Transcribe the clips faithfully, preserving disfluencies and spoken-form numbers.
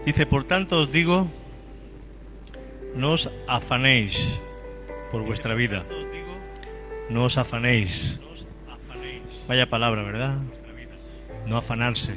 Dice, por tanto os digo, no os afanéis por vuestra vida. No os afanéis. Vaya palabra, ¿verdad? No afanarse.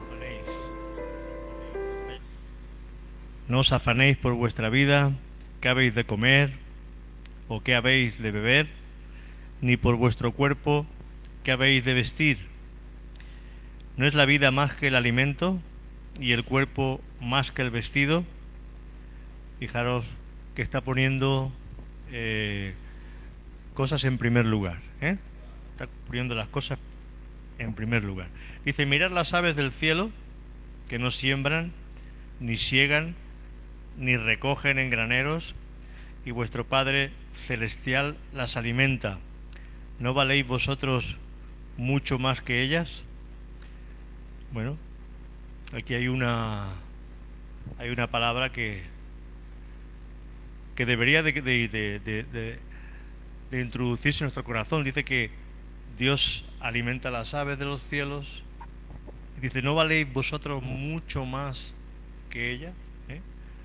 No os afanéis por vuestra vida, qué habéis de comer o qué habéis de beber, ni por vuestro cuerpo, qué habéis de vestir. ¿No es la vida más que el alimento y el cuerpo más que el vestido? Fijaros que está poniendo eh, cosas en primer lugar, ¿eh? Está poniendo las cosas en primer lugar. Dice, mirad las aves del cielo, que no siembran, ni siegan, ni recogen en graneros, y vuestro Padre Celestial las alimenta. ¿No valéis vosotros mucho más que ellas? Bueno, aquí hay una hay una palabra que que debería de, de, de, de, de, de introducirse en nuestro corazón. Dice que Dios alimenta las aves de los cielos. Dice, ¿no valéis vosotros mucho más que ella? ¿Eh?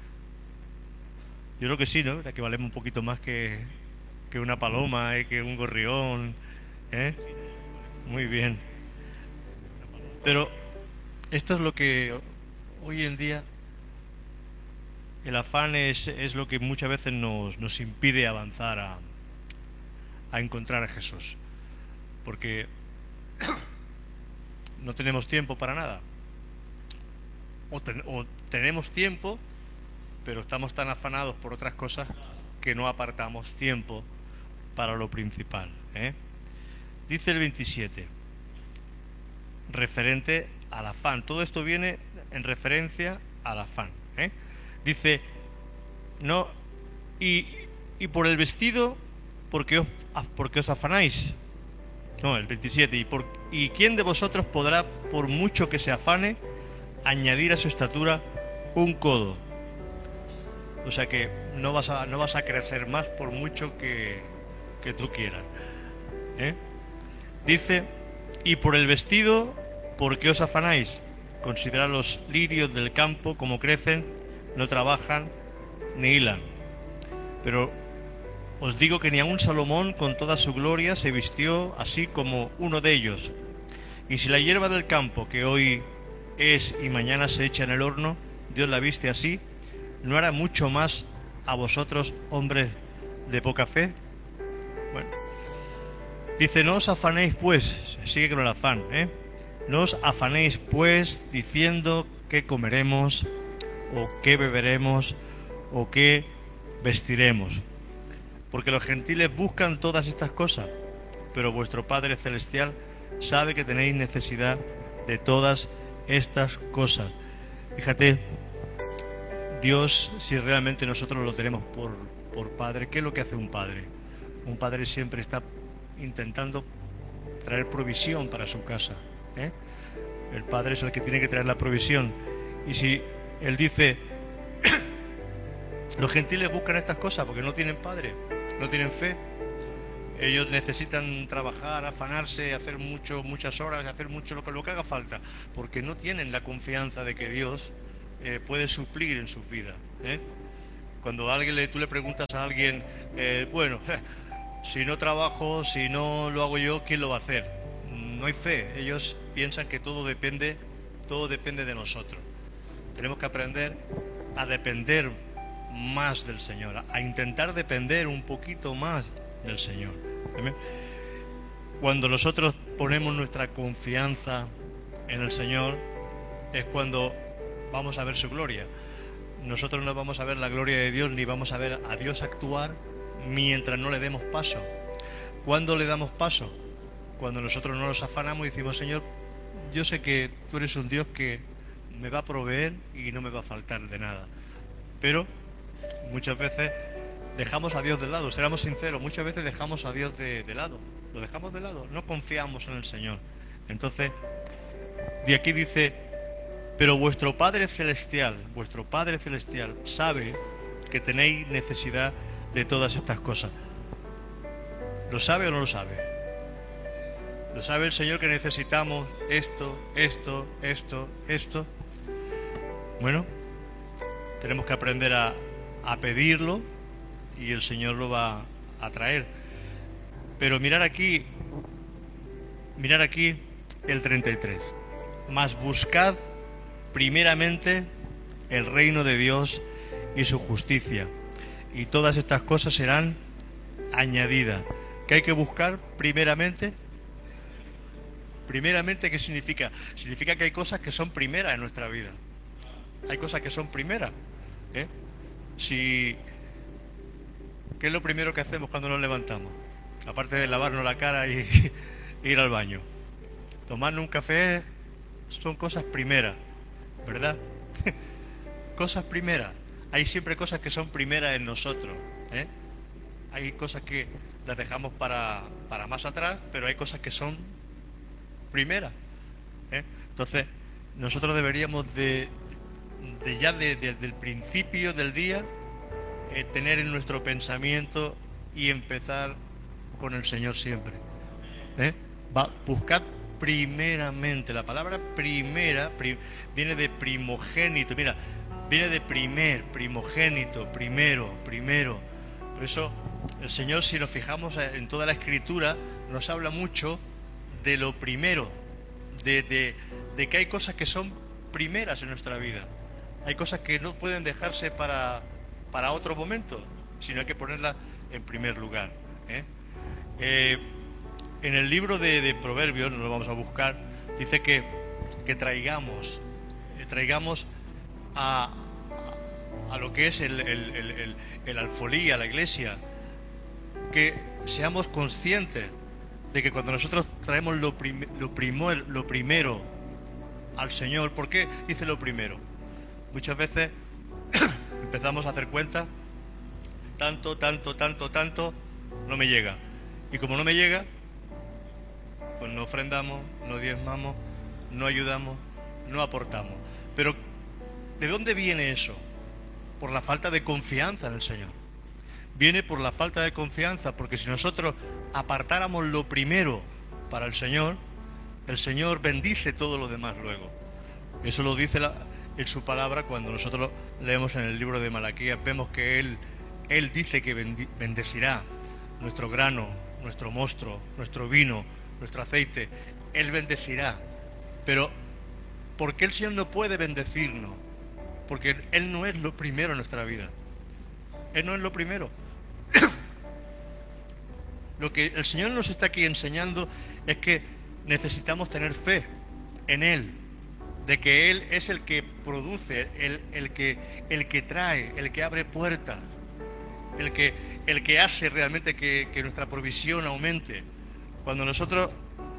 Yo creo que sí, ¿no? Que valemos un poquito más que, que una paloma, ¿eh? Que un gorrión, ¿eh? Muy bien. Pero esto es lo que hoy en día, el afán es, es lo que muchas veces nos, nos impide avanzar a, a encontrar a Jesús. Porque no tenemos tiempo para nada. O, ten, o tenemos tiempo, pero estamos tan afanados por otras cosas que no apartamos tiempo para lo principal, ¿eh? Dice el veintisiete, referente al afán. Todo esto viene en referencia al afán, ¿eh? Dice, no, y, y por el vestido, porque os, porque os afanáis. No, el veintisiete, y, por, y quién de vosotros podrá, por mucho que se afane, añadir a su estatura un codo. O sea que no vas a, no vas a crecer más por mucho que, que tú quieras, ¿eh? Dice, y por el vestido, ¿por qué os afanáis? Considerad los lirios del campo, como crecen, no trabajan ni hilan. Pero os digo que ni aun Salomón con toda su gloria se vistió así como uno de ellos. Y si la hierba del campo, que hoy es y mañana se echa en el horno, Dios la viste así, ¿no hará mucho más a vosotros, hombres de poca fe? Bueno, dice, no os afanéis pues, sigue con el afán, ¿eh? No os afanéis pues diciendo qué comeremos, o qué beberemos, o qué vestiremos. Porque los gentiles buscan todas estas cosas, pero vuestro Padre Celestial sabe que tenéis necesidad de todas estas cosas. Fíjate, Dios, si realmente nosotros lo tenemos por, por Padre, ¿qué es lo que hace un padre? Un padre siempre está intentando traer provisión para su casa, ¿eh? El padre es el que tiene que traer la provisión. Y si Él dice, los gentiles buscan estas cosas porque no tienen padre, no tienen fe. Ellos necesitan trabajar, afanarse, hacer mucho, muchas horas, hacer mucho lo que, lo que haga falta, porque no tienen la confianza de que Dios eh, puede suplir en sus vidas, ¿eh? Cuando a alguien le, tú le preguntas a alguien, eh, bueno, si no trabajo, si no lo hago yo, ¿quién lo va a hacer? No hay fe. Ellos piensan que todo depende, todo depende de nosotros. Tenemos que aprender a depender más del Señor, a intentar depender un poquito más del Señor. ¿Amén? Cuando nosotros ponemos nuestra confianza en el Señor, es cuando vamos a ver su gloria. Nosotros no vamos a ver la gloria de Dios, ni vamos a ver a Dios actuar mientras no le demos paso. ¿Cuándo le damos paso? Cuando nosotros no nos afanamos y decimos, Señor, yo sé que tú eres un Dios que me va a proveer y no me va a faltar de nada. Pero muchas veces dejamos a Dios de lado, seamos sinceros, muchas veces dejamos a Dios de, de lado, lo dejamos de lado, no confiamos en el Señor. Entonces, de aquí dice, pero vuestro Padre Celestial, vuestro Padre Celestial sabe que tenéis necesidad de todas estas cosas. ¿Lo sabe o no lo sabe? ¿Lo sabe el Señor que necesitamos esto, esto, esto, esto? Bueno, tenemos que aprender a, a pedirlo y el Señor lo va a traer. Pero mirar aquí, mirar aquí el treinta y tres. Mas buscad primeramente el reino de Dios y su justicia, y todas estas cosas serán añadidas. ¿Qué hay que buscar primeramente? Primeramente, ¿qué significa? Significa que hay cosas que son primeras en nuestra vida. Hay cosas que son primeras. ¿eh? Si, ¿Qué es lo primero que hacemos cuando nos levantamos? Aparte de lavarnos la cara y, y ir al baño. Tomarnos un café son cosas primeras, ¿verdad? Cosas primeras. Hay siempre cosas que son primeras en nosotros. ¿eh? Hay cosas que las dejamos para, para más atrás, pero hay cosas que son primeras. ¿eh? Entonces, nosotros deberíamos de, de ya de, de, desde el principio del día eh, tener en nuestro pensamiento y empezar con el Señor siempre. ¿eh? Va, buscad primeramente. La palabra primera pri, viene de primogénito. Mira, viene de primer, primogénito, primero, primero. Por eso el Señor, si nos fijamos en toda la Escritura, nos habla mucho de lo primero, de, de, de que hay cosas que son primeras en nuestra vida. Hay cosas que no pueden dejarse para, para otro momento, sino hay que ponerlas en primer lugar. ¿eh? Eh, en el libro de, de Proverbios, no lo vamos a buscar, dice que, que traigamos, eh, traigamos a, a, a lo que es el, el, el, el, el alfolí, a la iglesia, que seamos conscientes de que cuando nosotros traemos lo, prim, lo, primo, lo primero al Señor, ¿por qué dice lo primero? Muchas veces empezamos a hacer cuenta, tanto, tanto, tanto, tanto, no me llega. Y como no me llega, pues no ofrendamos, no diezmamos, no ayudamos, no aportamos. Pero, ¿de dónde viene eso? Por la falta de confianza en el Señor. Viene por la falta de confianza, porque si nosotros apartáramos lo primero para el Señor, el Señor bendice todo lo demás luego. Eso lo dice la, en su palabra. Cuando nosotros leemos en el libro de Malaquías, vemos que Él, Él dice que bendecirá nuestro grano, nuestro mosto, nuestro vino, nuestro aceite. Él bendecirá. Pero ¿por qué el Señor no puede bendecirnos? Porque Él no es lo primero en nuestra vida. Él no es lo primero. Lo que el Señor nos está aquí enseñando es que necesitamos tener fe en Él, de que Él es el que produce, el, el, que, el que trae, el que abre puertas, el que, el que hace realmente que, que nuestra provisión aumente. Cuando nosotros...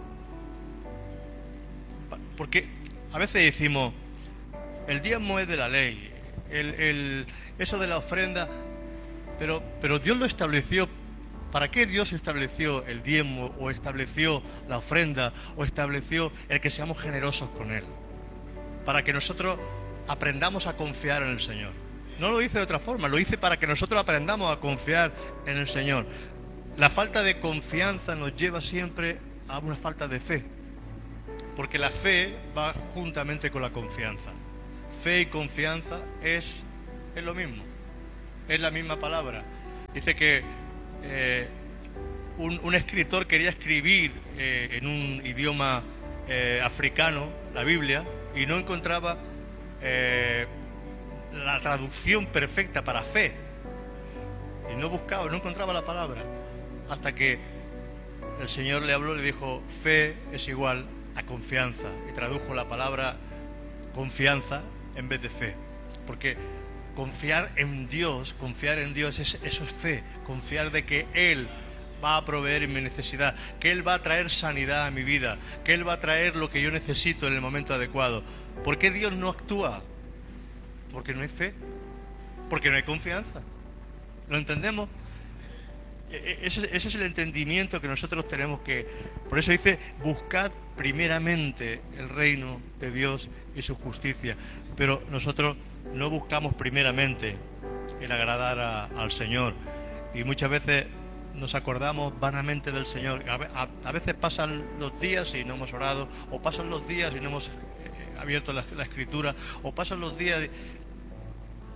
Porque a veces decimos, el diezmo es de la ley, el, el, eso de la ofrenda, pero, pero Dios lo estableció. ¿Para qué Dios estableció el diezmo, o estableció la ofrenda, o estableció el que seamos generosos con Él? Para que nosotros aprendamos a confiar en el Señor. No lo hice de otra forma, lo hice para que nosotros aprendamos a confiar en el Señor. La falta de confianza nos lleva siempre a una falta de fe, porque la fe va juntamente con la confianza. Fe y confianza es, es lo mismo, es la misma palabra. Dice que eh, un, un escritor quería escribir eh, en un idioma eh, africano la Biblia y no encontraba eh, la traducción perfecta para fe, y no buscaba, no encontraba la palabra, hasta que el Señor le habló y le dijo: fe es igual a confianza, y tradujo la palabra confianza en vez de fe, porque confiar en Dios, confiar en Dios, es, eso es fe. Confiar de que Él va a proveer en mi necesidad, que Él va a traer sanidad a mi vida, que Él va a traer lo que yo necesito en el momento adecuado. ¿Por qué Dios no actúa? Porque no hay fe, porque no hay confianza. ¿Lo entendemos? Ese, ese es el entendimiento que nosotros tenemos que... Por eso dice, buscad primeramente el reino de Dios y su justicia. Pero nosotros no buscamos primeramente el agradar a, al Señor. Y muchas veces nos acordamos vanamente del Señor. A, a, a veces pasan los días y no hemos orado, o pasan los días y no hemos eh, abierto la, la Escritura, o pasan los días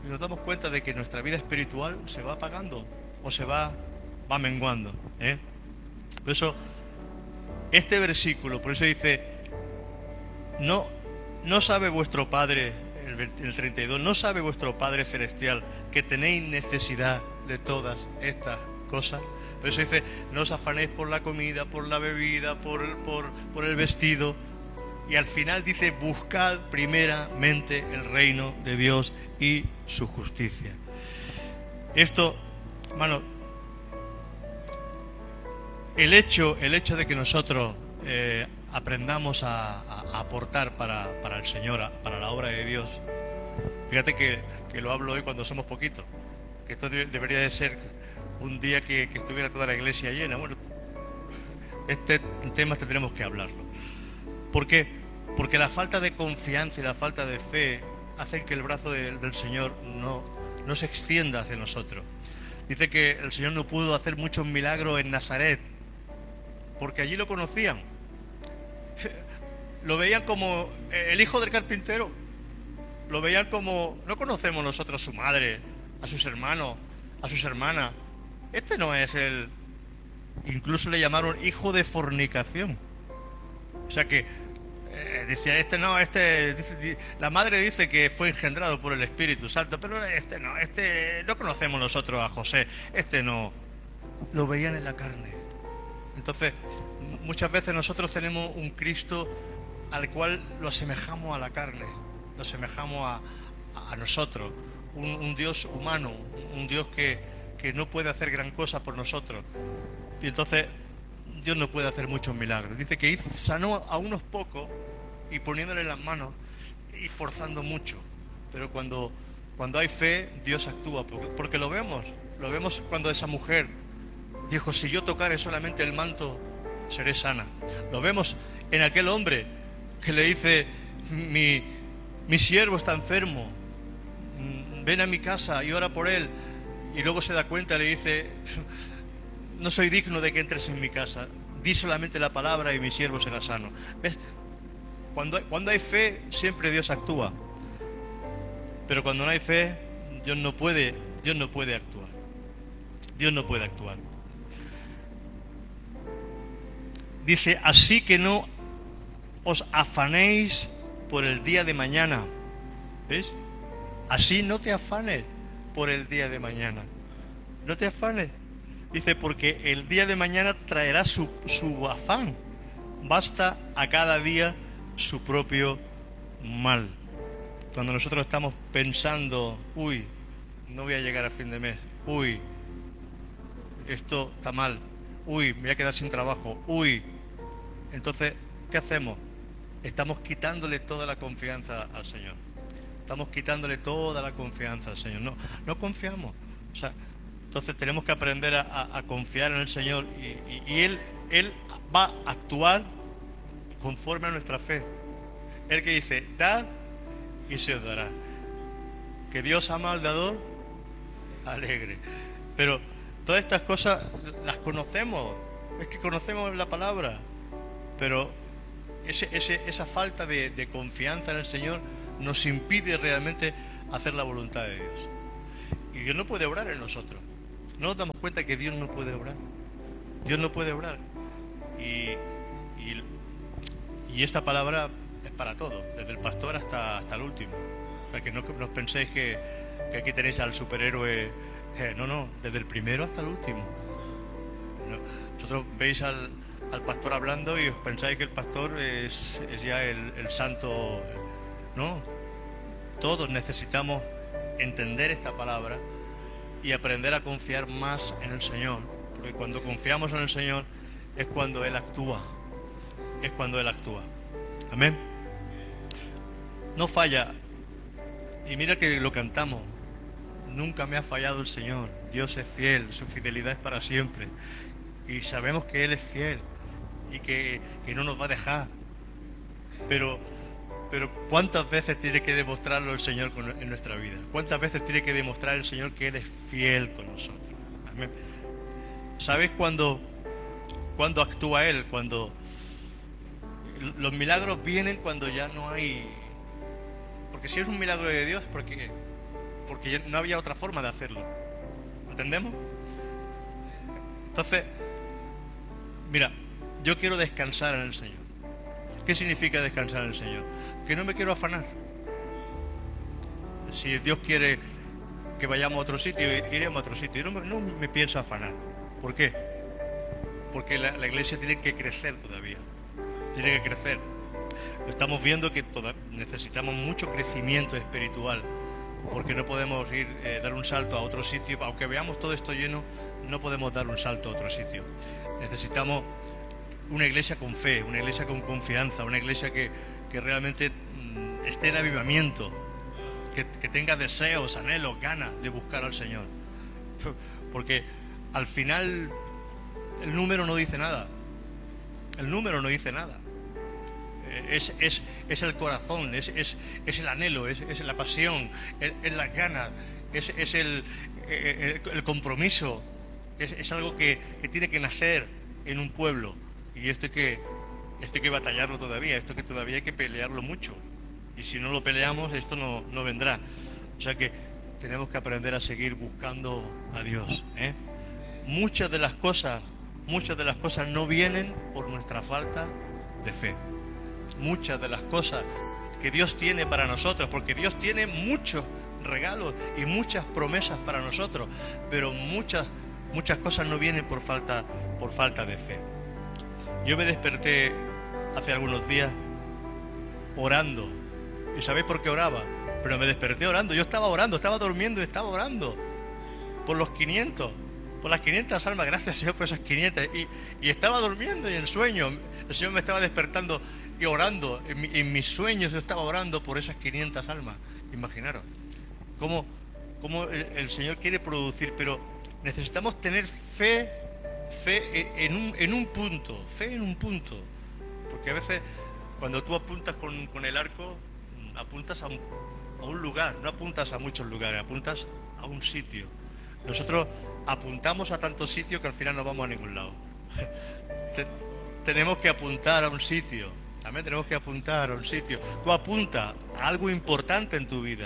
y nos damos cuenta de que nuestra vida espiritual se va apagando o se va, va menguando, ¿eh? Por eso, este versículo, por eso dice, no, no sabe vuestro Padre, el, el treinta y dos, no sabe vuestro Padre Celestial que tenéis necesidad de todas estas cosas. Por eso dice, no os afanéis por la comida, por la bebida, por, por, por el vestido. Y al final dice, buscad primeramente el reino de Dios y su justicia. Esto, hermano, el hecho, el hecho de que nosotros eh, aprendamos a, a, a aportar para, para el Señor, para la obra de Dios. Fíjate que, que lo hablo hoy cuando somos poquitos, que esto de, debería de ser un día que, que estuviera toda la iglesia llena. Bueno, este tema tendremos que hablarlo. ¿Por qué? Porque la falta de confianza y la falta de fe hacen que el brazo de, del Señor no, no se extienda hacia nosotros. Dice que el Señor no pudo hacer muchos milagros en Nazaret, porque allí lo conocían. Lo veían como el hijo del carpintero. Lo veían como, no conocemos nosotros a su madre, a sus hermanos, a sus hermanas. Este no es el... Incluso le llamaron hijo de fornicación. O sea que eh, decía, este no, este... Dice, la madre dice que fue engendrado por el Espíritu Santo, pero este no, este... No conocemos nosotros a José. Este no. Lo veían en la carne. Entonces, muchas veces nosotros tenemos un Cristo al cual lo asemejamos a la carne, lo asemejamos a, a nosotros, un, un Dios humano, un Dios que, que no puede hacer gran cosa por nosotros. Y entonces Dios no puede hacer muchos milagros. Dice que sanó a unos pocos y poniéndole las manos y forzando mucho. Pero cuando, cuando hay fe, Dios actúa, porque, porque lo vemos, lo vemos cuando esa mujer dijo, si yo tocare solamente el manto, seré sana. Lo vemos en aquel hombre que le dice, mi, mi siervo está enfermo, ven a mi casa y ora por él. Y luego se da cuenta y le dice, no soy digno de que entres en mi casa, di solamente la palabra y mi siervo será sano. ¿Ves? Cuando, cuando hay fe, siempre Dios actúa. Pero cuando no hay fe, Dios no puede, Dios no puede actuar. Dios no puede actuar. Dice, así que no os afanéis por el día de mañana. ¿Ves? Así no te afanes por el día de mañana. No te afanes. Dice, porque el día de mañana traerá su, su afán. Basta a cada día su propio mal. Cuando nosotros estamos pensando, uy, no voy a llegar a fin de mes, uy, esto está mal, uy, me voy a quedar sin trabajo, uy. Entonces, ¿qué hacemos? Estamos quitándole toda la confianza al Señor. Estamos quitándole toda la confianza al Señor. No, no confiamos. O sea, entonces tenemos que aprender a, a, a confiar en el Señor y, y, y Él, Él va a actuar conforme a nuestra fe. Él que dice, dad y se os dará. Que Dios ama al dador alegre. Pero todas estas cosas las conocemos. Es que conocemos la palabra. Pero ese, ese, esa falta de, de confianza en el Señor nos impide realmente hacer la voluntad de Dios. Y Dios no puede obrar en nosotros. No nos damos cuenta que Dios no puede obrar. Dios no puede obrar. Y, y, y esta palabra es para todos, desde el pastor hasta, hasta el último. O sea, que no, no penséis que, que aquí tenéis al superhéroe. Eh, no, no, desde el primero hasta el último. No, vosotros veis al, al pastor hablando y os pensáis que el pastor es, es ya el, el santo. No, todos necesitamos entender esta palabra y aprender a confiar más en el Señor, porque cuando confiamos en el Señor es cuando Él actúa, es cuando Él actúa. Amén. No falla. Y mira que lo cantamos. Nunca me ha fallado el Señor. Dios es fiel, su fidelidad es para siempre. Y sabemos que Él es fiel y que, que no nos va a dejar. Pero, pero ¿cuántas veces tiene que demostrarlo el Señor con, en nuestra vida? ¿Cuántas veces tiene que demostrar el Señor que Él es fiel con nosotros? Amén. ¿Sabes cuándo, cuándo actúa Él? Cuando los milagros vienen cuando ya no hay... Porque si es un milagro de Dios, porque porque ya no había otra forma de hacerlo. ¿Entendemos? Entonces, mira, yo quiero descansar en el Señor. ¿Qué significa descansar en el Señor? Que no me quiero afanar. Si Dios quiere que vayamos a otro sitio, iremos a otro sitio. Yo no me, no me pienso afanar. ¿Por qué? Porque la, la iglesia tiene que crecer todavía. Tiene que crecer. Estamos viendo que toda, necesitamos mucho crecimiento espiritual, porque no podemos ir eh, dar un salto a otro sitio. Aunque veamos todo esto lleno, no podemos dar un salto a otro sitio. Necesitamos una iglesia con fe, una iglesia con confianza, una iglesia que, que realmente mmm, esté en avivamiento, que, que tenga deseos, anhelos, ganas de buscar al Señor. Porque al final el número no dice nada. El número no dice nada. Es, es, es el corazón, es, es, es el anhelo, es, es la pasión, es, es las ganas, es, es el, el, el compromiso. Es, es algo que, que tiene que nacer en un pueblo. Y esto hay que, esto hay que batallarlo todavía, esto que todavía hay que pelearlo mucho. Y si no lo peleamos, esto no, no vendrá. O sea que tenemos que aprender a seguir buscando a Dios, ¿eh? Muchas de las cosas, muchas de las cosas no vienen por nuestra falta de fe. Muchas de las cosas que Dios tiene para nosotros, porque Dios tiene muchos regalos y muchas promesas para nosotros, pero muchas, muchas cosas no vienen por falta, por falta de fe. Yo me desperté hace algunos días orando. ¿Y sabéis por qué oraba? Pero me desperté orando. Yo estaba orando, estaba durmiendo y estaba orando por los quinientos, por las quinientas almas. Gracias, Señor, por esas quinientas. Y, y estaba durmiendo y en sueño el Señor me estaba despertando y orando. En, mi, en mis sueños yo estaba orando por esas quinientas almas. Imaginaros cómo, cómo el, el Señor quiere producir, pero necesitamos tener fe. Fe en un, en un punto, fe en un punto, porque a veces cuando tú apuntas con, con el arco, apuntas a un, a un lugar, no apuntas a muchos lugares, apuntas a un sitio. Nosotros apuntamos a tantos sitios que al final no vamos a ningún lado. Te, tenemos que apuntar a un sitio, también tenemos que apuntar a un sitio. Tú apunta a algo importante en tu vida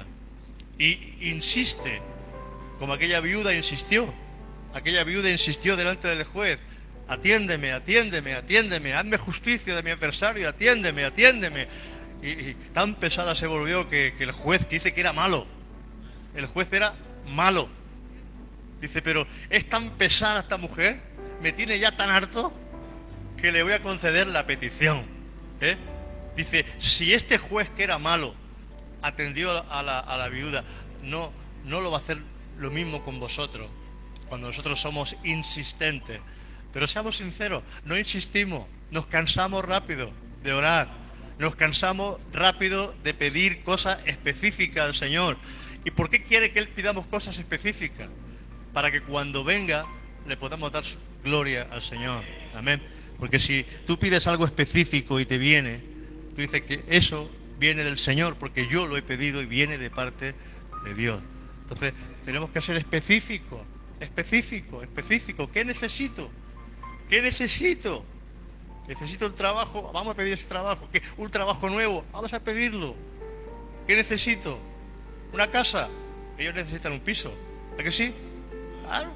y insiste, como aquella viuda insistió. Aquella viuda insistió delante del juez: atiéndeme, atiéndeme, atiéndeme, hazme justicia de mi adversario, atiéndeme, atiéndeme. Y, y tan pesada se volvió que, que el juez, que dice que era malo, el juez era malo. Dice, pero es tan pesada esta mujer, me tiene ya tan harto, que le voy a conceder la petición. ¿Eh? Dice, si este juez que era malo atendió a la, a la viuda, no, no lo va a hacer lo mismo con vosotros. Cuando nosotros somos insistentes. Pero seamos sinceros, no insistimos, nos cansamos rápido de orar, nos cansamos rápido de pedir cosas específicas al Señor. ¿Y por qué quiere que Él pidamos cosas específicas? Para que cuando venga le podamos dar gloria al Señor. Amén. Porque si tú pides algo específico y te viene, tú dices que eso viene del Señor, porque yo lo he pedido y viene de parte de Dios. Entonces tenemos que ser específicos. Específico, específico. ¿Qué necesito? ¿Qué necesito? Necesito un trabajo, vamos a pedir ese trabajo. ¿Qué? Un trabajo nuevo, vamos a pedirlo. ¿Qué necesito? Una casa. Ellos necesitan un piso. ¿A que sí? Claro.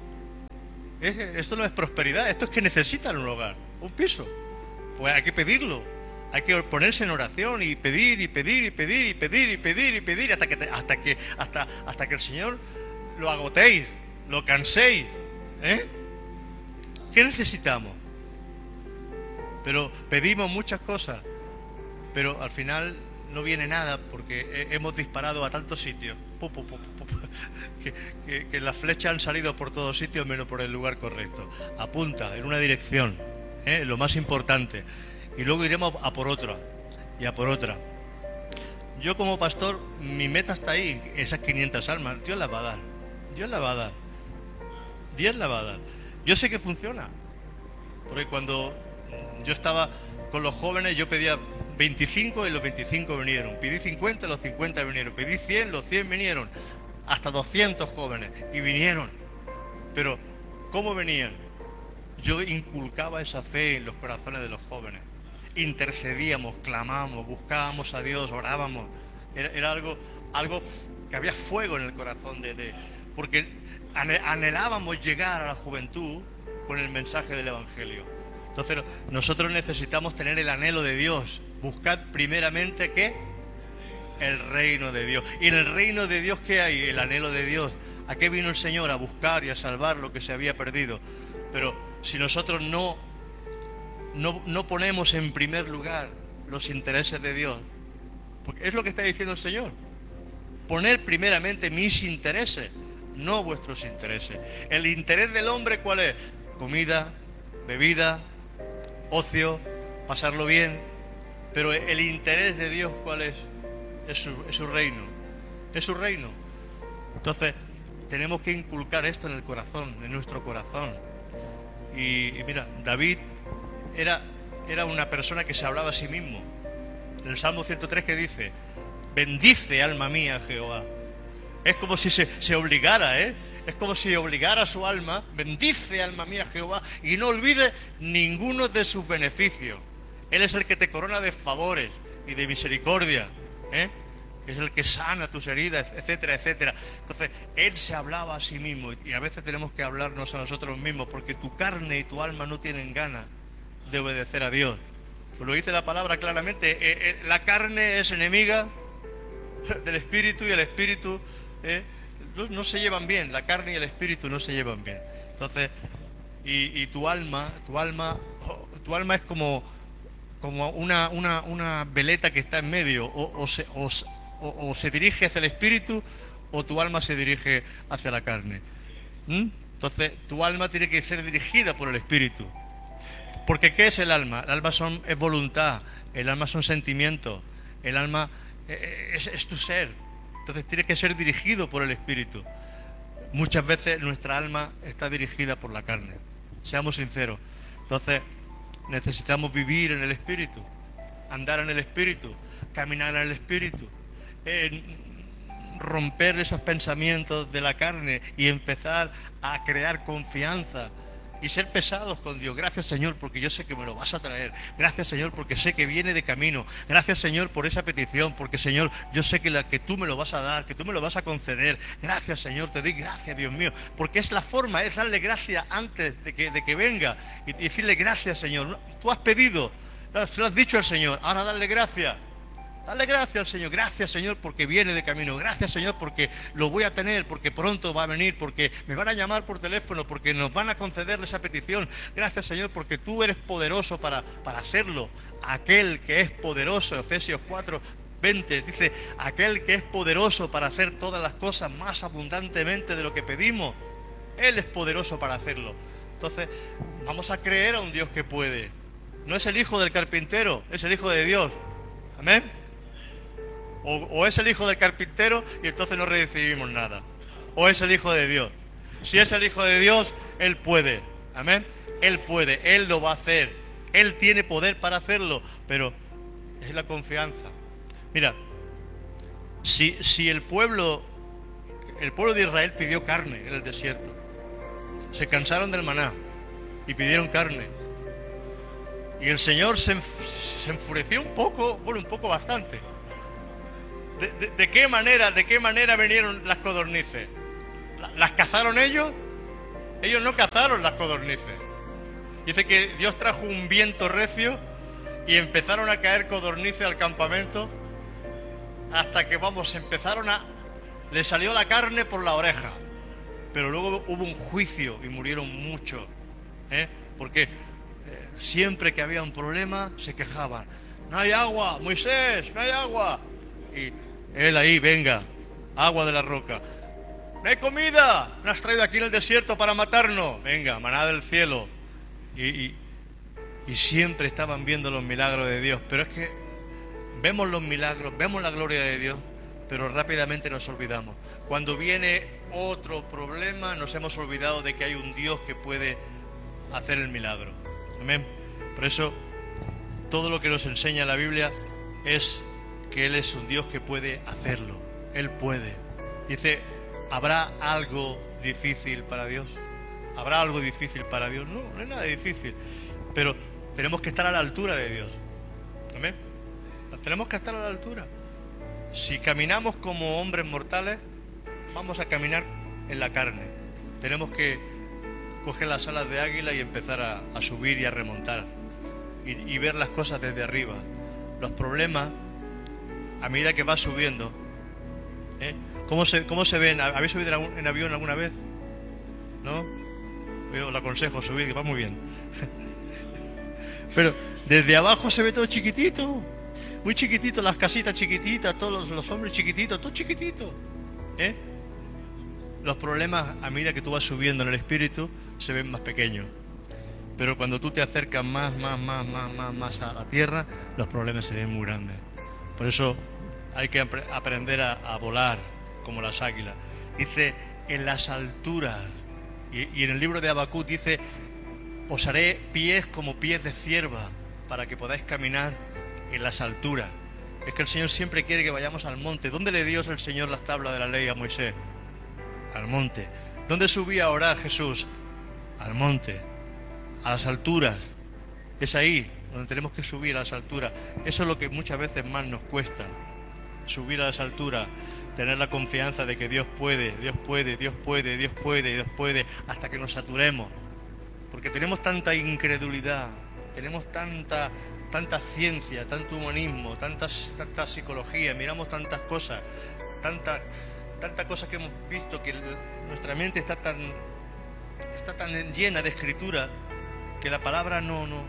Es, esto no es prosperidad, esto es que necesitan un hogar, un piso. Pues hay que pedirlo. Hay que ponerse en oración y pedir y pedir y pedir y pedir y pedir y pedir hasta que hasta que hasta hasta que el Señor lo agotéis. Lo canséis, ¿eh? ¿Qué necesitamos? Pero pedimos muchas cosas, pero al final no viene nada porque hemos disparado a tantos sitios pu, pu, pu, pu, pu, que, que, que las flechas han salido por todos sitios menos por el lugar correcto. Apunta en una dirección, ¿eh? Lo más importante, y luego iremos a por otra y a por otra. Yo como pastor, mi meta está ahí, esas quinientas almas. Dios las va a dar, Dios las va a dar. Dios la va a dar. Yo sé que funciona, porque cuando yo estaba con los jóvenes yo pedía veinticinco y los veinticinco vinieron, pedí cincuenta y los cincuenta vinieron, pedí cien, los cien vinieron, hasta doscientos jóvenes y vinieron. Pero ¿cómo venían? Yo inculcaba esa fe en los corazones de los jóvenes, intercedíamos, clamábamos, buscábamos a Dios, orábamos. Era, era algo, algo que había fuego en el corazón de, de porque anhelábamos llegar a la juventud con el mensaje del Evangelio. Entonces nosotros necesitamos tener el anhelo de Dios. Buscad primeramente ¿qué? El reino de Dios. Y en el reino de Dios ¿qué hay? El anhelo de Dios. ¿A qué vino el Señor? A buscar y a salvar lo que se había perdido. Pero si nosotros no, no, no ponemos en primer lugar los intereses de Dios, porque es lo que está diciendo el Señor, poner primeramente mis intereses, no vuestros intereses. El interés del hombre ¿cuál es? Comida, bebida, ocio, pasarlo bien. Pero el interés de Dios ¿cuál es? Es su, es su reino, es su reino. Entonces tenemos que inculcar esto en el corazón, en nuestro corazón. Y, y mira, David era, era una persona que se hablaba a sí mismo. En el Salmo ciento tres que dice: bendice alma mía a Jehová. Es como si se, se obligara, ¿eh? Es como si obligara a su alma: bendice alma mía a Jehová y no olvide ninguno de sus beneficios. Él es el que te corona de favores y de misericordia, ¿eh? Es el que sana tus heridas, etcétera, etcétera. Entonces, él se hablaba a sí mismo, y a veces tenemos que hablarnos a nosotros mismos, porque tu carne y tu alma no tienen ganas de obedecer a Dios. Pues lo dice la palabra claramente, eh, eh, la carne es enemiga del espíritu y el espíritu eh, no, no se llevan bien, la carne y el espíritu no se llevan bien. Entonces, y, y tu alma, tu alma, tu alma es como, como una, una, una veleta que está en medio, o, o, se, o, o, o se dirige hacia el espíritu o tu alma se dirige hacia la carne. ¿Mm? Entonces, tu alma tiene que ser dirigida por el espíritu. Porque ¿qué es el alma? El alma son, es voluntad, el alma son sentimientos, el alma es, es tu ser. Entonces tiene que ser dirigido por el espíritu. Muchas veces nuestra alma está dirigida por la carne, seamos sinceros. Entonces necesitamos vivir en el espíritu, andar en el espíritu, caminar en el espíritu, eh, romper esos pensamientos de la carne y empezar a crear confianza y ser pesados con Dios. Gracias, Señor, porque yo sé que me lo vas a traer. Gracias, Señor, porque sé que viene de camino. Gracias, Señor, por esa petición, porque, Señor, yo sé que, la, que tú me lo vas a dar, que tú me lo vas a conceder. Gracias, Señor, te doy gracias, Dios mío, porque es la forma, es darle gracias antes de que, de que venga y, y decirle gracias, Señor. Tú has pedido, se lo has dicho al Señor, ahora dale gracias. Dale gracias al Señor, gracias Señor porque viene de camino, gracias Señor porque lo voy a tener, porque pronto va a venir, porque me van a llamar por teléfono, porque nos van a conceder esa petición. Gracias Señor porque tú eres poderoso para, para hacerlo. Aquel que es poderoso, Efesios cuatro veinte dice, aquel que es poderoso para hacer todas las cosas más abundantemente de lo que pedimos, Él es poderoso para hacerlo. Entonces vamos a creer a un Dios que puede. No es el hijo del carpintero, es el hijo de Dios. Amén. O, o es el hijo del carpintero y entonces no recibimos nada. O es el hijo de Dios. Si es el hijo de Dios, Él puede. Amén. Él puede, Él lo va a hacer. Él tiene poder para hacerlo, pero es la confianza. Mira, si, si el pueblo, el pueblo de Israel pidió carne en el desierto, se cansaron del maná y pidieron carne. Y el Señor se, enf- se enfureció un poco, bueno, un poco bastante. ¿De, de, de qué manera, de qué manera vinieron las codornices? ¿Las cazaron ellos? Ellos no cazaron las codornices. Dice que Dios trajo un viento recio y empezaron a caer codornices al campamento hasta que, vamos, empezaron a... le salió la carne por la oreja. Pero luego hubo un juicio y murieron muchos, ¿eh? Porque eh, siempre que había un problema se quejaban. No hay agua, Moisés, no hay agua. Y él ahí, venga, agua de la roca. No hay comida, me has traído aquí en el desierto para matarnos. Venga, maná del cielo. Y, y, y siempre estaban viendo los milagros de Dios. Pero es que vemos los milagros, vemos la gloria de Dios, pero rápidamente nos olvidamos. Cuando viene otro problema, nos hemos olvidado de que hay un Dios que puede hacer el milagro. Amén. Por eso, todo lo que nos enseña la Biblia es que Él es un Dios que puede hacerlo. Él puede. Dice, ¿habrá algo difícil para Dios? ¿Habrá algo difícil para Dios? No, no es nada difícil. Pero tenemos que estar a la altura de Dios. ¿Amén? Tenemos que estar a la altura. Si caminamos como hombres mortales, vamos a caminar en la carne. Tenemos que coger las alas de águila y empezar a, a subir y a remontar y, y ver las cosas desde arriba. Los problemas, a medida que vas subiendo, ¿eh? ¿Cómo se, cómo se ven? ¿Habéis subido en, en avión alguna vez? ¿No? Yo le aconsejo subir, que va muy bien. Pero desde abajo se ve todo chiquitito, muy chiquitito, las casitas chiquititas, todos los, los hombres chiquititos, todo chiquitito, ¿eh? Los problemas, a medida que tú vas subiendo en el espíritu, se ven más pequeños. Pero cuando tú te acercas más, más, más, más, más, más a la tierra, los problemas se ven muy grandes. Por eso hay que ap- aprender a, a volar como las águilas. Dice, en las alturas. Y, y en el libro de Habacuc dice, os haré pies como pies de cierva, para que podáis caminar en las alturas. Es que el Señor siempre quiere que vayamos al monte. ¿Dónde le dio el Señor las tablas de la ley a Moisés? Al monte. ¿Dónde subía a orar Jesús? Al monte, a las alturas. Es ahí donde tenemos que subir, a las alturas. Eso es lo que muchas veces más nos cuesta, subir a las alturas, tener la confianza de que Dios puede, Dios puede, Dios puede, Dios puede, Dios puede, hasta que nos saturemos. Porque tenemos tanta incredulidad, tenemos tanta, tanta ciencia, tanto humanismo, tantas, tanta psicología, miramos tantas cosas, tantas, tantas cosas que hemos visto, que nuestra mente está tan, está tan llena de escritura, que la palabra no, no.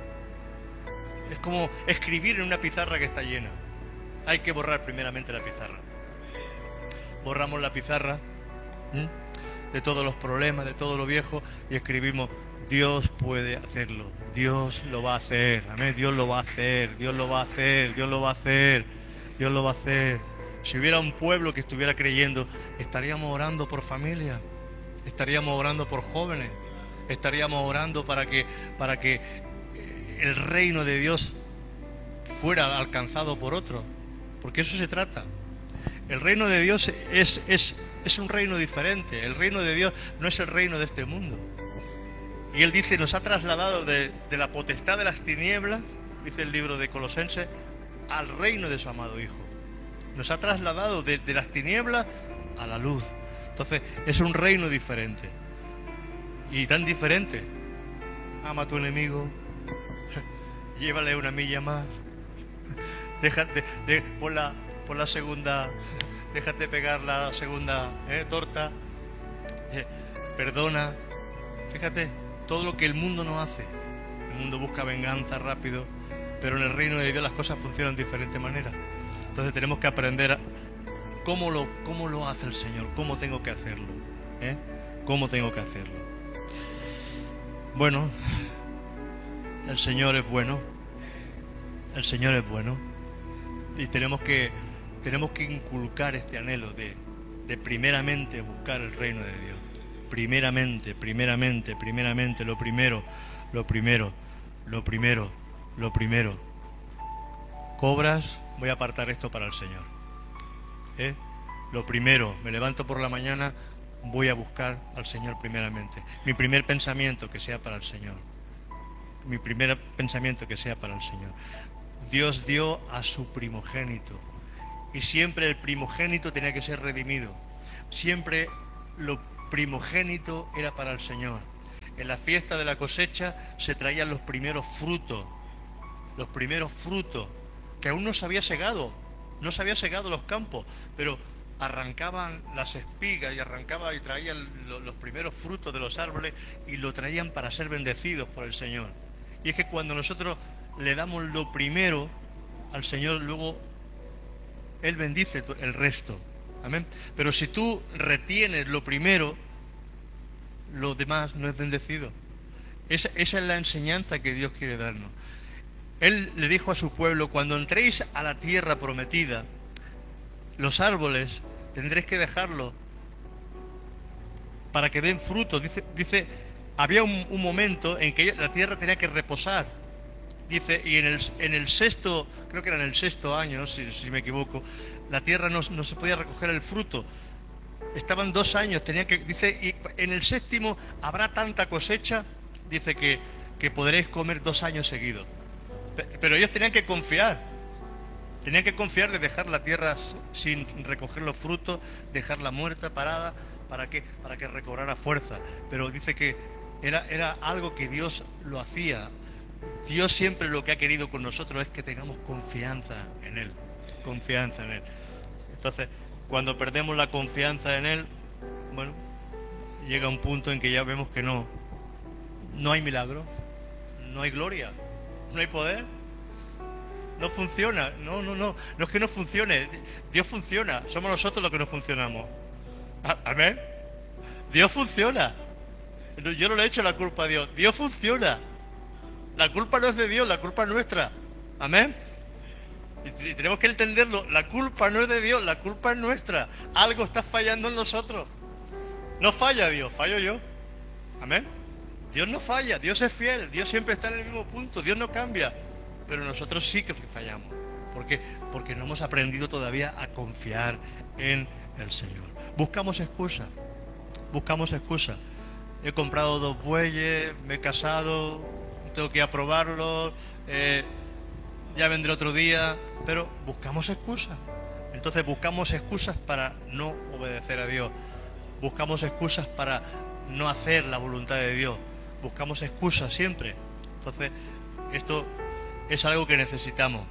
Es como escribir en una pizarra que está llena. Hay que borrar primeramente la pizarra. Borramos la pizarra, ¿m? de todos los problemas, de todo lo viejo, y escribimos, Dios puede hacerlo, Dios lo va a hacer, amén, Dios lo va a hacer, Dios lo va a hacer, Dios lo va a hacer, Dios lo va a hacer. Si hubiera un pueblo que estuviera creyendo, estaríamos orando por familia, estaríamos orando por jóvenes, estaríamos orando para que, para que el reino de Dios fuera alcanzado por otros, porque eso se trata. El reino de Dios es, es, es un reino diferente. El reino de Dios no es el reino de este mundo. Y Él dice, nos ha trasladado de, de la potestad de las tinieblas, dice el libro de Colosenses, al reino de su amado Hijo. Nos ha trasladado de, de las tinieblas a la luz. Entonces, es un reino diferente. Y tan diferente. Ama a tu enemigo. Llévale una milla más. Déjate, de, por, la, por la segunda, déjate pegar la segunda eh, torta. Eh, perdona. Fíjate, todo lo que el mundo no hace. El mundo busca venganza rápido, pero en el reino de Dios las cosas funcionan de diferente manera. Entonces tenemos que aprender a, cómo, lo, cómo lo hace el Señor, cómo tengo que hacerlo. ¿eh? Cómo tengo que hacerlo. Bueno, el Señor es bueno. El Señor es bueno. Y tenemos que, tenemos que inculcar este anhelo de, de primeramente buscar el reino de Dios. Primeramente, primeramente, primeramente, lo primero, lo primero, lo primero, lo primero. Cobras, voy a apartar esto para el Señor. ¿Eh? Lo primero, me levanto por la mañana, voy a buscar al Señor primeramente. Mi primer pensamiento que sea para el Señor. Mi primer pensamiento que sea para el Señor. Dios dio a su primogénito. Y siempre el primogénito tenía que ser redimido. Siempre lo primogénito era para el Señor. En la fiesta de la cosecha se traían los primeros frutos. Los primeros frutos. Que aún no se había segado. No se había segado los campos. Pero arrancaban las espigas y arrancaban y traían los primeros frutos de los árboles y lo traían para ser bendecidos por el Señor. Y es que cuando nosotros le damos lo primero al Señor, luego Él bendice el resto. Amén. Pero si tú retienes lo primero, lo demás no es bendecido. Esa, esa es la enseñanza que Dios quiere darnos. Él le dijo a su pueblo, cuando entréis a la tierra prometida, los árboles tendréis que dejarlos para que den frutos. Dice, dice había un, un momento en que la tierra tenía que reposar. Dice, y en el, en el sexto, creo que era en el sexto año, ¿no? si, si me equivoco, la tierra no, no se podía recoger el fruto. Estaban dos años, tenía que, dice, y en el séptimo habrá tanta cosecha, dice que, que podréis comer dos años seguidos. Pero ellos tenían que confiar. Tenían que confiar de dejar la tierra sin recoger los frutos, dejarla muerta, parada, ¿para qué? Para que recobrara fuerza. Pero dice que era, era algo que Dios lo hacía. Dios siempre lo que ha querido con nosotros es que tengamos confianza en Él. Confianza en Él. Entonces, cuando perdemos la confianza en Él, bueno, llega un punto en que ya vemos que no, no hay milagro, no hay gloria, no hay poder. No funciona, no, no, no, no es que no funcione, Dios funciona, somos nosotros los que no funcionamos. Amén. Dios funciona. Yo no le he hecho la culpa a Dios, Dios funciona. La culpa no es de Dios, la culpa es nuestra. Amén. Y tenemos que entenderlo, la culpa no es de Dios, la culpa es nuestra. Algo está fallando en nosotros. No falla Dios, fallo yo. Amén. Dios no falla, Dios es fiel, Dios siempre está en el mismo punto, Dios no cambia. Pero nosotros sí que fallamos. ¿Por qué? Porque no hemos aprendido todavía a confiar en el Señor. Buscamos excusas. Buscamos excusas. He comprado dos bueyes, me he casado, tengo que ir a probarlos, eh, ya vendré otro día. Pero buscamos excusas. Entonces buscamos excusas para no obedecer a Dios. Buscamos excusas para no hacer la voluntad de Dios. Buscamos excusas siempre. Entonces, esto es algo que necesitamos.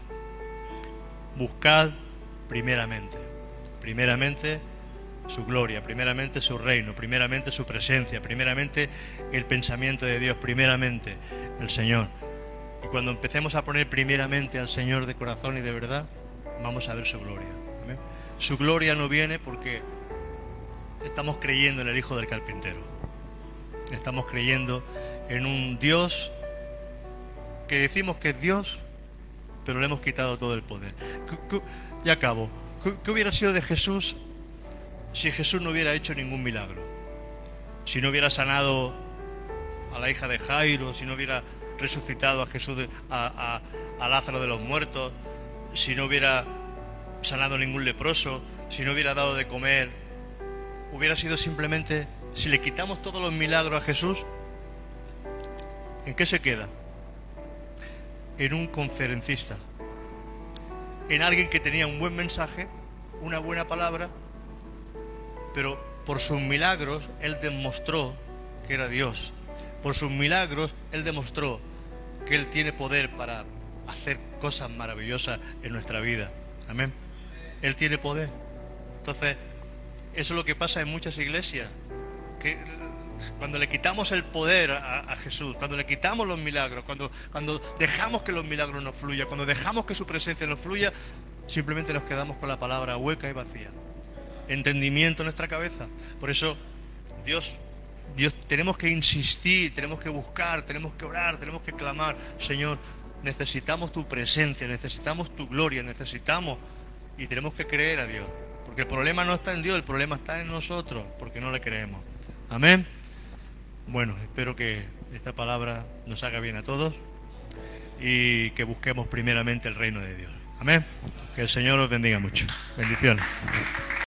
Buscad primeramente, primeramente su gloria, primeramente su reino, primeramente su presencia, primeramente el pensamiento de Dios, primeramente el Señor. Y cuando empecemos a poner primeramente al Señor de corazón y de verdad, vamos a ver su gloria. ¿Amén? Su gloria no viene porque estamos creyendo en el Hijo del Carpintero. Estamos creyendo en un Dios que decimos que es Dios, pero le hemos quitado todo el poder. Y acabo. ¿Qué, ¿Qué hubiera sido de Jesús si Jesús no hubiera hecho ningún milagro? Si no hubiera sanado a la hija de Jairo, si no hubiera resucitado a Jesús, de, a, a, a Lázaro de los muertos, si no hubiera sanado ningún leproso, si no hubiera dado de comer, hubiera sido simplemente, si le quitamos todos los milagros a Jesús, ¿en qué se queda? En un conferencista, en alguien que tenía un buen mensaje, una buena palabra, pero por sus milagros él demostró que era Dios. Por sus milagros él demostró que él tiene poder para hacer cosas maravillosas en nuestra vida. Amén. Él tiene poder. Entonces, eso es lo que pasa en muchas iglesias, que cuando le quitamos el poder a, a Jesús, cuando le quitamos los milagros, cuando, cuando dejamos que los milagros nos fluyan, cuando dejamos que su presencia nos fluya, simplemente nos quedamos con la palabra hueca y vacía. Entendimiento en nuestra cabeza. Por eso, Dios, Dios, tenemos que insistir, tenemos que buscar, tenemos que orar, tenemos que clamar. Señor, necesitamos tu presencia, necesitamos tu gloria, necesitamos, y tenemos que creer a Dios. Porque el problema no está en Dios, el problema está en nosotros, porque no le creemos. Amén. Bueno, espero que esta palabra nos haga bien a todos y que busquemos primeramente el reino de Dios. Amén. Que el Señor os bendiga mucho. Bendiciones.